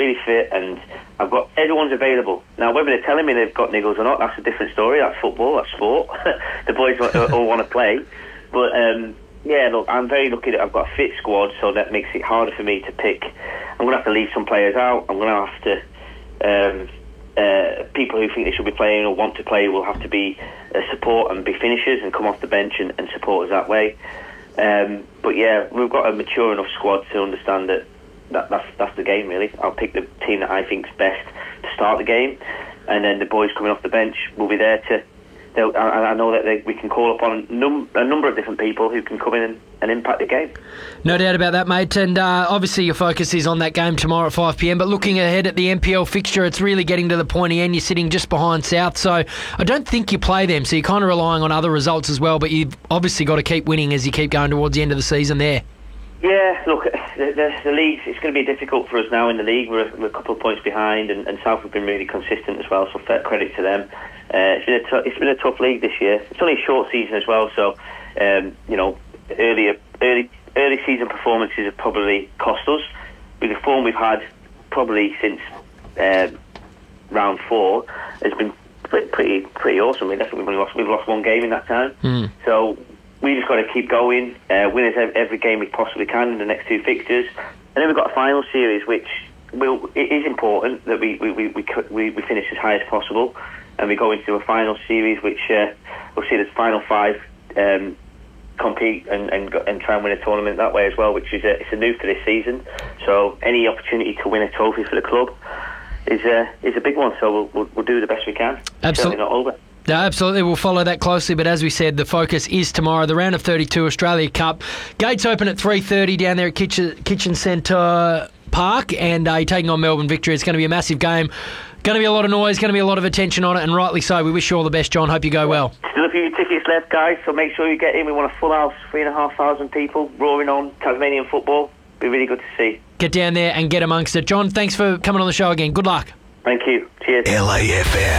really fit, and everyone's available. Now, whether they're telling me they've got niggles or not, that's a different story. That's football, that's sport. The boys all want to play. But, yeah, look, I'm very lucky that I've got a fit squad, so that makes it harder for me to pick. I'm going to have to leave some players out. I'm going to have to... people who think they should be playing or want to play will have to be support and be finishers and come off the bench and support us that way. But yeah, we've got a mature enough squad to understand that's the game, really. I'll pick the team that I think's best to start the game, and then the boys coming off the bench will be there to... I know that we can call upon a number of different people who can come in and impact the game. No doubt about that, mate. And obviously your focus is on that game tomorrow at 5 p.m. But looking ahead at the NPL fixture, it's really getting to the pointy end. You're sitting just behind South, so I don't think you play them. So you're kind of relying on other results as well. But you've obviously got to keep winning as you keep going towards the end of the season there. Yeah, look, the league, it's going to be difficult for us now in the league. We're a couple of points behind, and South have been really consistent as well, so fair credit to them. It's been a tough league this year. It's only a short season as well, so early season performances have probably cost us. With the form we've had probably since round 4 has been pretty awesome. I think we've lost one game in that time. So we just got to keep going, win every game we possibly can in the next 2 fixtures, and then we've got a final series, which it is important that we finish as high as possible, and we go into a final series which we'll see the final 5 compete and try and win a tournament that way as well, which is it's a new for this season. So any opportunity to win a trophy for the club is a big one. So we'll do the best we can. Absolutely. Certainly not over. No, absolutely. We'll follow that closely. But as we said, the focus is tomorrow, the round of 32 Australia Cup. Gates open at 3:30 down there at Kitchen Centre Park, and you're taking on Melbourne Victory. It's going to be a massive game. Going to be a lot of noise, going to be a lot of attention on it, and rightly so. We wish you all the best, John. Hope you go well. Still a few tickets left, guys, so make sure you get in. We want a full house, 3,500 people roaring on Tasmanian football. Be really good to see. Get down there and get amongst it. John, thanks for coming on the show again. Good luck. Thank you. Cheers. LAFM.